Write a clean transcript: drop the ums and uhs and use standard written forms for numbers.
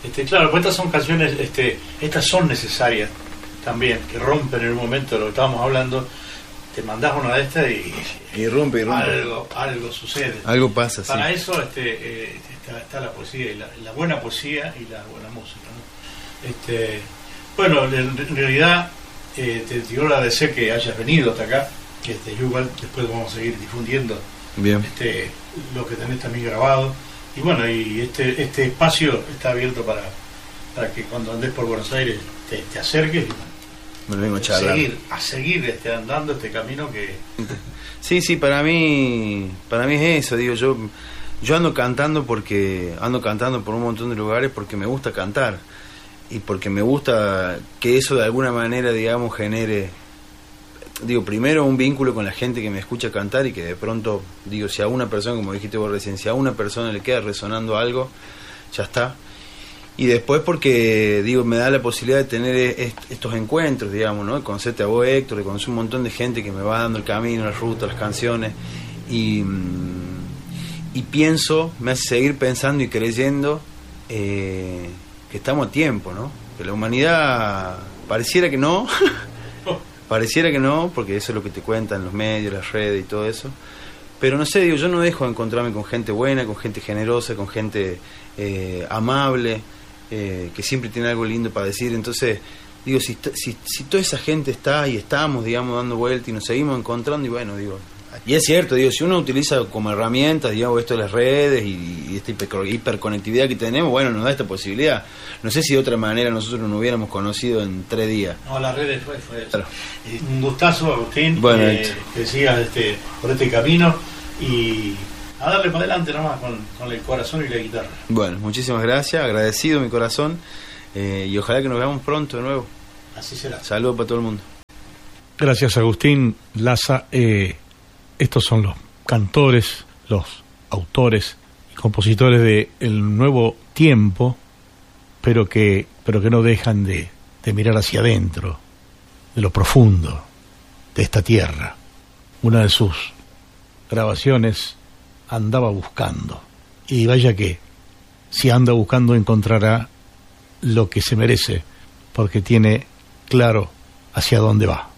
Claro, pues estas son canciones, estas son necesarias también, que rompen en un momento de lo que estábamos hablando. Te mandás una de estas y rompe. Algo sucede. Algo pasa, Para sí. eso está la poesía, y la buena poesía y la buena música, ¿no? Bueno, en realidad te quiero agradecer que hayas venido hasta acá. Yo igual después vamos a seguir difundiendo Bien. lo que tenés también grabado. Y bueno, y este espacio está abierto para que cuando andes por Buenos Aires te acerques y me vengo a charlar. a seguir andando este camino que... Sí, para mí es eso, digo, yo ando cantando por un montón de lugares porque me gusta cantar y porque me gusta que eso de alguna manera, digamos, genere, digo, primero un vínculo con la gente que me escucha cantar y que de pronto, digo, si a una persona, como dijiste vos recién, si a una persona le queda resonando algo, ya está. Y después porque, digo, me da la posibilidad de tener estos encuentros, digamos, ¿no? De conocerte a vos, Héctor, de conocer un montón de gente que me va dando el camino, la ruta, las canciones. Y pienso, me hace seguir pensando y creyendo que estamos a tiempo, ¿no? Que la humanidad pareciera que no, porque eso es lo que te cuentan los medios, las redes y todo eso. Pero no sé, digo, yo no dejo de encontrarme con gente buena, con gente generosa, con gente amable, que siempre tiene algo lindo para decir. Entonces, digo, si toda esa gente está y estamos, digamos, dando vuelta y nos seguimos encontrando, y bueno, digo, y es cierto, digo, si uno utiliza como herramientas, digamos, esto de las redes y esta hiperconectividad que tenemos, bueno, nos da esta posibilidad. No sé si de otra manera nosotros nos hubiéramos conocido en 3 días. No, las redes fue claro. Un gustazo, Agustín, bueno, que sigas por este camino y a darle para adelante nomás con el corazón y la guitarra. Bueno, muchísimas gracias, agradecido mi corazón, y ojalá que nos veamos pronto de nuevo. Así será. Saludos para todo el mundo. Gracias, Agustín Laza. Estos son los cantores, los autores y compositores de El Nuevo Tiempo, pero que no dejan de mirar hacia adentro, de lo profundo de esta tierra. Una de sus grabaciones, Andaba buscando, y vaya que si anda buscando encontrará lo que se merece, porque tiene claro hacia dónde va.